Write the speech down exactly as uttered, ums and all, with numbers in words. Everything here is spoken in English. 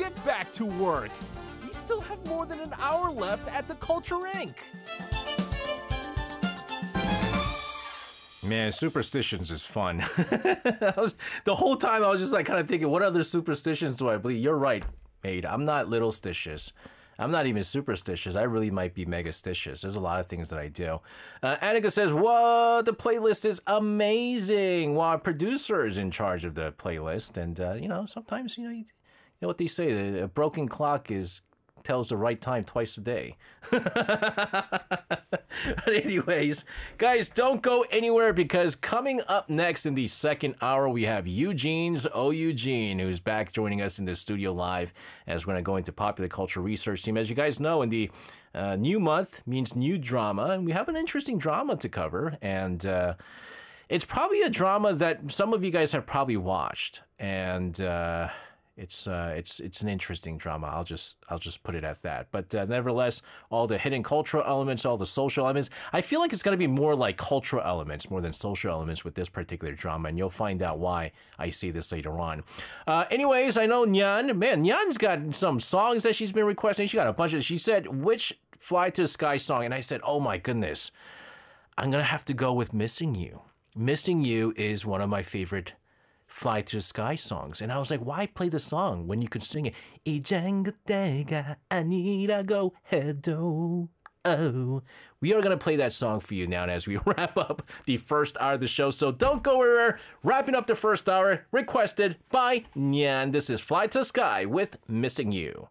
get back to work. We still have more than an hour left at the Culture Incorporated. Man, superstitions is fun. I was, the whole time I was just like kind of thinking, what other superstitions do I believe? You're right, mate. I'm not little stitious. I'm not even superstitious. I really might be megastitious. There's a lot of things that I do. Uh, Annika says, what? The playlist is amazing. Well, our producer is in charge of the playlist. And, uh, you know, sometimes, you know, you, you know what they say, a broken clock is tells the right time twice a day. But anyways, guys, don't go anywhere because coming up next in the second hour, we have Eugene's Oh Eugene, who's back joining us in the studio live as we're going to go into popular culture research team. As you guys know, in the uh, new month means new drama, and we have an interesting drama to cover. And uh, it's probably a drama that some of you guys have probably watched. And uh, It's uh, it's it's an interesting drama. I'll just I'll just put it at that. But uh, nevertheless, all the hidden cultural elements, all the social elements. I feel like it's going to be more like cultural elements more than social elements with this particular drama, and you'll find out why I say this later on. Uh, anyways, I know Nyan. Man, Nyan's got some songs that she's been requesting. She got a bunch of. She said which Fly to the Sky song, and I said, oh my goodness, I'm gonna have to go with Missing You. Missing You is one of my favorite Fly to the Sky songs. And I was like, why play the song when you could sing it? 이젠 그때가 아니라고 해도. Oh, we are going to play that song for you now as we wrap up the first hour of the show. So don't go anywhere. Wrapping up the first hour, requested by Nyan. This is Fly to the Sky with Missing You.